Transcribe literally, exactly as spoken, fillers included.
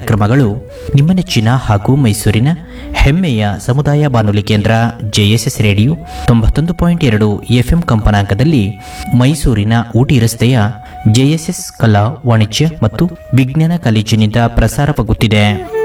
ಕಾರ್ಯಕ್ರಮಗಳು ನಿಮ್ಮ ನೆಚ್ಚಿನ ಹಾಗೂ ಮೈಸೂರಿನ ಹೆಮ್ಮೆಯ ಸಮುದಾಯ ಬಾನುಲಿ ಕೇಂದ್ರ ಜೆಎಸ್ಎಸ್ ರೇಡಿಯೋ ತೊಂಬತ್ತೊಂದು ಪಾಯಿಂಟ್ ಎರಡು ಎಫ್ಎಂ ಕಂಪನಾಂಕದಲ್ಲಿ ಮೈಸೂರಿನ ಊಟಿ ರಸ್ತೆಯ ಜೆಎಸ್ಎಸ್ ಕಲಾ ವಾಣಿಜ್ಯ ಮತ್ತು ವಿಜ್ಞಾನ ಕಾಲೇಜಿನಿಂದ ಪ್ರಸಾರವಾಗುತ್ತಿದೆ.